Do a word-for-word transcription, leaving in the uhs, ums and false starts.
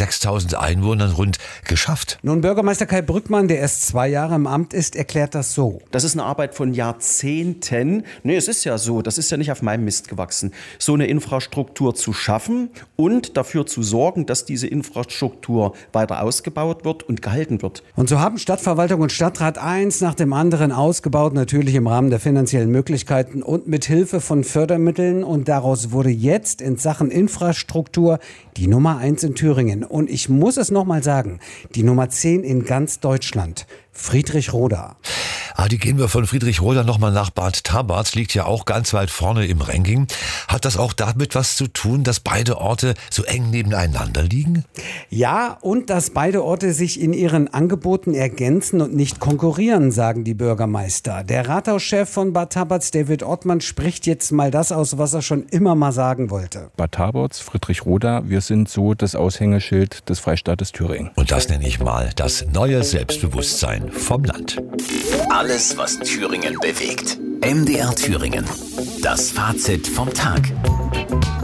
sechstausend Einwohnern rund geschafft. Nun, Bürgermeister Kai Brückmann, der erst zwei Jahre im Amt ist, erklärt das so. Das ist eine Arbeit von Jahrzehnten. Nee, es ist ja so, das ist ja nicht auf meinem Mist gewachsen, so eine Infrastruktur zu schaffen und dafür zu sorgen, dass diese Infrastruktur weiter ausgebaut wird und gehalten wird. Und so haben Stadtverwaltung und Stadtrat eins nach dem anderen ausgebaut, natürlich im Rahmen der finanziellen Möglichkeiten und mit Hilfe von Fördermitteln. Und daraus wurde jetzt in Sachen Infrastruktur die Nummer eins in Thüringen. Und ich muss es nochmal sagen, die Nummer zehn in ganz Deutschland. Friedrichroda. Ah, die gehen wir von Friedrichroda nochmal nach Bad Tabarz, liegt ja auch ganz weit vorne im Ranking. Hat das auch damit was zu tun, dass beide Orte so eng nebeneinander liegen? Ja, und dass beide Orte sich in ihren Angeboten ergänzen und nicht konkurrieren, sagen die Bürgermeister. Der Rathauschef von Bad Tabarz, David Ortmann, spricht jetzt mal das aus, was er schon immer mal sagen wollte. Bad Tabarz, Friedrichroda, wir sind so das Aushängeschild des Freistaates Thüringen. Und das nenne ich mal das neue Selbstbewusstsein vom Land. Alles, was Thüringen bewegt. M D R Thüringen. Das Fazit vom Tag.